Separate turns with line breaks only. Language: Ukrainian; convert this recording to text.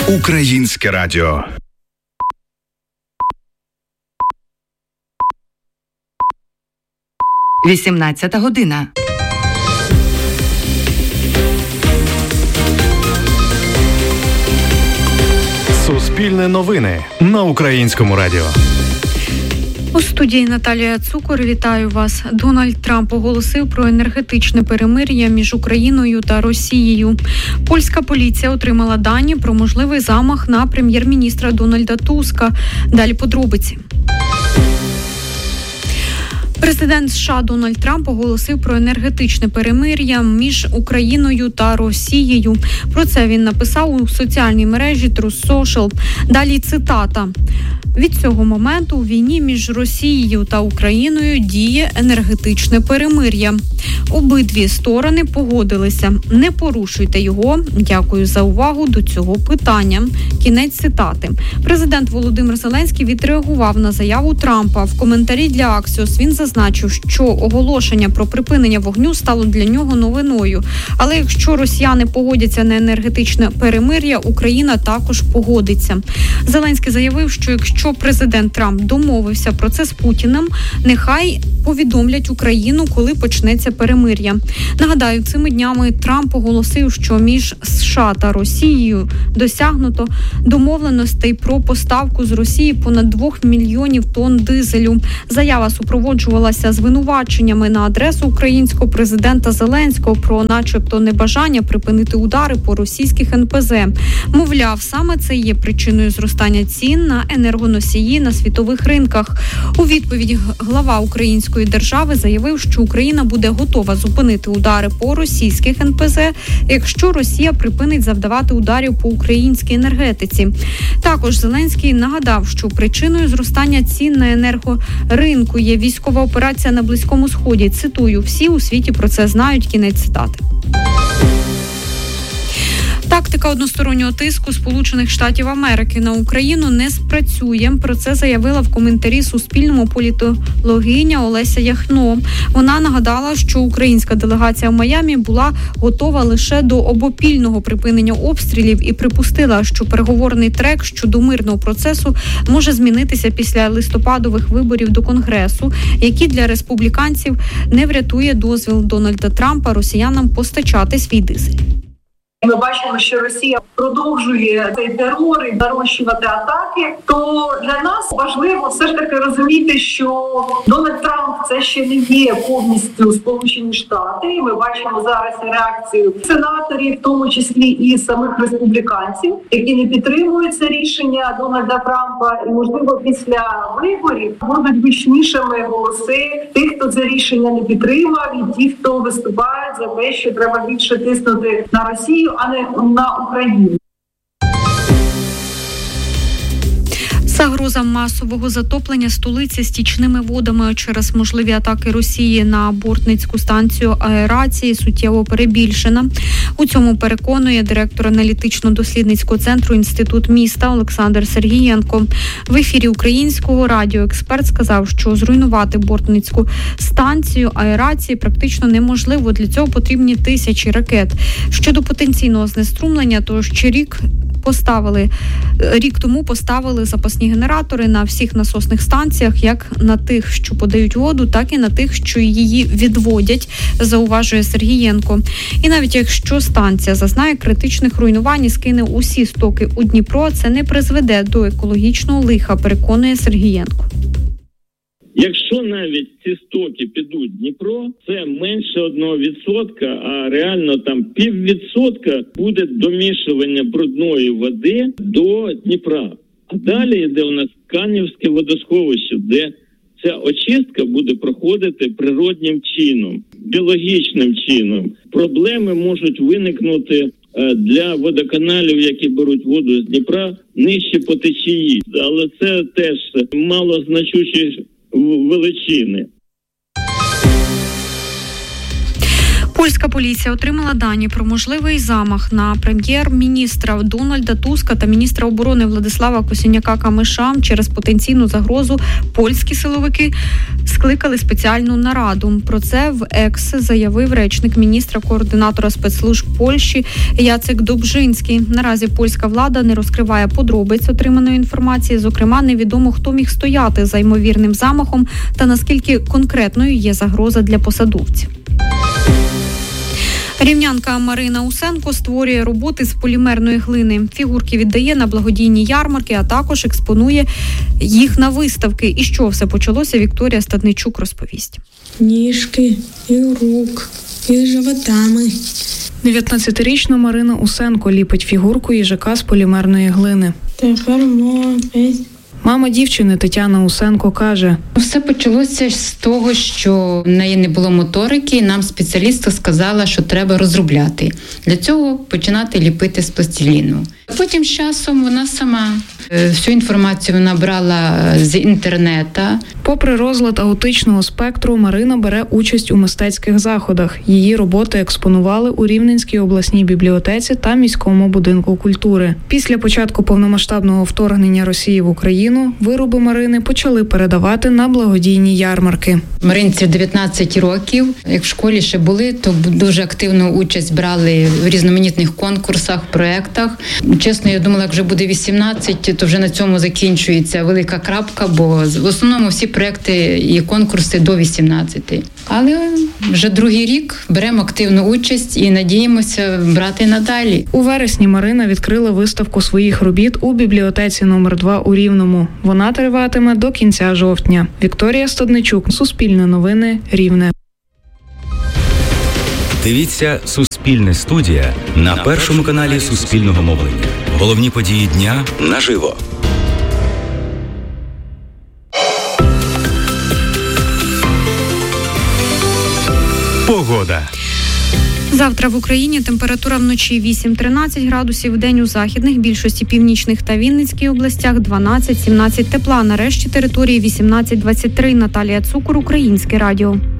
Українське радіо.
Вісімнадцята година.
Суспільне новини на Українському радіо.
У студії Наталія Цукор. Вітаю вас. Дональд Трамп оголосив про енергетичне перемир'я між Україною та Росією. Польська поліція отримала дані про можливий замах на прем'єр-міністра Дональда Туска. Далі подробиці. Президент США Дональд Трамп оголосив про енергетичне перемир'я між Україною та Росією. Про це він написав у соціальній мережі Truth Social. Далі цитата. Від цього моменту у війні між Росією та Україною діє енергетичне перемир'я. Обидві сторони погодилися. Не порушуйте його. Дякую за увагу до цього питання. Кінець цитати. Президент Володимир Зеленський відреагував на заяву Трампа. В коментарі для Axios він зазначив, що оголошення про припинення вогню стало для нього новиною. Але якщо росіяни погодяться на енергетичне перемир'я, Україна також погодиться. Зеленський заявив, що якщо президент Трамп домовився про це з Путіним, нехай повідомлять Україну, коли почнеться перемир'я. Нагадаю, цими днями Трамп оголосив, що між США та Росією досягнуто домовленостей про поставку з Росії понад 2 мільйонів тонн дизелю. Заява супроводжувалася звинуваченнями на адресу українського президента Зеленського про начебто небажання припинити удари по російських НПЗ. Мовляв, саме це є причиною зростання цін на енергоносії на світових ринках. У відповіді глава української держави заявив, що Україна буде готова зупинити удари по російських НПЗ, якщо Росія припинить завдавати ударів по українській енергетиці. Також Зеленський нагадав, що причиною зростання цін на енергоринку є військова операція на Близькому Сході. Цитую, всі у світі про це знають, кінець цитати. Тактика одностороннього тиску Сполучених Штатів Америки на Україну не спрацює. Про це заявила в коментарі Суспільному політологиня Олеся Яхно. Вона нагадала, що українська делегація в Майамі була готова лише до обопільного припинення обстрілів і припустила, що переговорний трек щодо мирного процесу може змінитися після листопадових виборів до Конгресу, які для республіканців не врятує дозвіл Дональда Трампа росіянам постачати свій дизель.
Ми бачимо, що Росія продовжує цей терор і нарощувати атаки. То для нас важливо все ж таки розуміти, що Дональд Трамп – це ще не є повністю Сполучені Штати. І ми бачимо зараз реакцію сенаторів, в тому числі і самих республіканців, які не підтримують це рішення Дональда Трампа. І, можливо, після виборів будуть гучнішими голоси тих, хто це рішення не підтримав, і ті, хто виступають за те, що треба більше тиснути на Росію, а не на Україну.
Загроза масового затоплення столиці стічними водами через можливі атаки Росії на бортницьку станцію аерації суттєво перебільшена. У цьому переконує директор аналітично-дослідницького центру «Інститут міста» Олександр Сергієнко. В ефірі Українського радіо експерт сказав, що зруйнувати бортницьку станцію аерації практично неможливо. Для цього потрібні тисячі ракет. Щодо потенційного знеструмлення, то ще рік тому поставили запасні генератори на всіх насосних станціях, як на тих, що подають воду, так і на тих, що її відводять, зауважує Сергієнко. І навіть якщо станція зазнає критичних руйнувань і скине усі стоки у Дніпро, це не призведе до екологічного лиха, переконує Сергієнко.
Якщо навіть ці стоки підуть в Дніпро, це менше 1%, а реально там 0,5% буде домішування брудної води до Дніпра. А далі йде у нас Канівське водосховище, де ця очистка буде проходити природнім чином, біологічним чином. Проблеми можуть виникнути для водоканалів, які беруть воду з Дніпра, нижче по течії. Але це теж малозначущі величини.
Польська поліція отримала дані про можливий замах на прем'єр-міністра Дональда Туска та міністра оборони Владислава Косиняка-Камиша. Через потенційну загрозу польські силовики скликали спеціальну нараду. Про це в Екс заявив речник міністра координатора спецслужб Польщі Яцек Добжинський. Наразі польська влада не розкриває подробиць отриманої інформації. Зокрема, невідомо, хто міг стояти за ймовірним замахом та наскільки конкретною є загроза для посадовців. Рівнянка Марина Усенко створює роботи з полімерної глини. Фігурки віддає на благодійні ярмарки, а також експонує їх на виставки. І що все почалося, Вікторія Стадничук розповість.
Ніжки, і рук, і животами.
19-річна Марина Усенко ліпить фігурку їжака з полімерної глини.
Тепер
Мама дівчини Тетяна Усенко каже:
все почалося з того, що в неї не було моторики, і нам спеціалістка сказала, що треба розробляти. Для цього починати ліпити з пластиліну. Потім з часом вона сама всю інформацію вона брала з інтернету.
Попри розлад аутичного спектру, Марина бере участь у мистецьких заходах. Її роботи експонували у Рівненській обласній бібліотеці та міському будинку культури. Після початку повномасштабного вторгнення Росії в Україну вироби Марини почали передавати на благодійні ярмарки.
Маринці 19 років. Як в школі ще були, то дуже активну участь брали в різноманітних конкурсах, проєктах. Чесно, я думала, як вже буде 18, то вже на цьому закінчується велика крапка, бо в основному всі проєкти і конкурси до 18. Але вже другий рік беремо активну участь і надіємося брати надалі.
У вересні Марина відкрила виставку своїх робіт у бібліотеці номер 2 у Рівному. Вона триватиме до кінця жовтня. Вікторія Стадничук, Суспільне новини, Рівне.
Дивіться «Суспільне студія» на першому каналі Суспільного мовлення. Головні події дня наживо.
Погода.
Завтра в Україні температура вночі 8-13 градусів, вдень у західних, більшості північних та Вінницькій областях 12-17 тепла. На решті території 18-23. Наталія Цукор, Українське радіо.